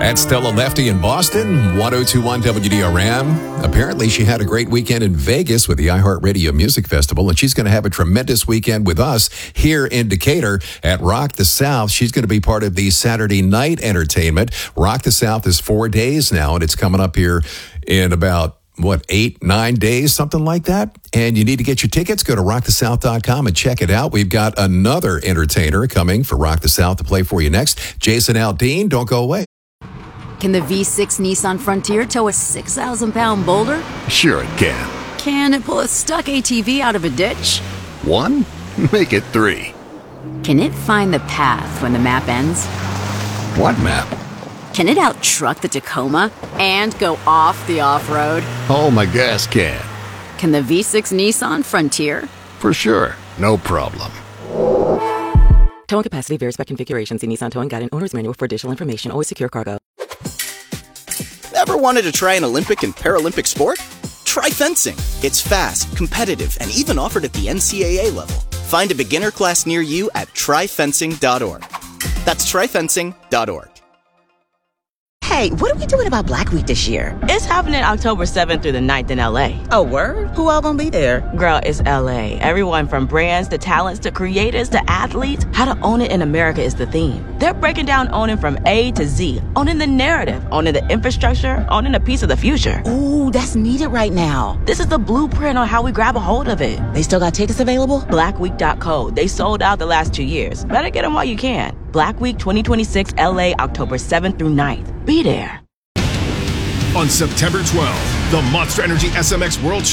That's Stella Lefty in Boston, 1021 WDRM. Apparently, she had a great weekend in Vegas with the iHeartRadio Music Festival, and she's going to have a tremendous weekend with us here in Decatur at Rock the South. She's going to be part of the Saturday night entertainment. Rock the South is 4 days now, and it's coming up here in about 8-9 days, something like that. And you need to get your tickets. Go to rockthesouth.com and check it out. We've got another entertainer coming for Rock the South to play for you next. Jason Aldean, don't go away. Can the V6 Nissan Frontier tow a 6,000-pound boulder? Sure it can. Can it pull a stuck ATV out of a ditch? 1? Make it 3. Can it find the path when the map ends? What map? Can it out-truck the Tacoma and go off the off-road? Oh, my gas can. Can the V6 Nissan Frontier? For sure. No problem. Towing capacity varies by configuration. See Nissan Towing Guide and Owner's Manual for additional information. Always secure cargo. Ever wanted to try an Olympic and Paralympic sport? Try fencing. It's fast, competitive, and even offered at the NCAA level. Find a beginner class near you at tryfencing.org. That's tryfencing.org. Hey, what are we doing about Black Week this year? It's happening October 7th through the 9th in LA. Oh, word? Who all gonna be there? Girl, it's LA. Everyone from brands to talents to creators to athletes. How to own it in America is the theme. They're breaking down owning from A to Z. Owning the narrative, owning the infrastructure, owning a piece of the future. Ooh, that's needed right now. This is the blueprint on how we grab a hold of it. They still got tickets available? Blackweek.co. They sold out the last 2 years. Better get them while you can. Black Week 2026 LA, October 7th through 9th. Be there. On September 12th, the Monster Energy SMX World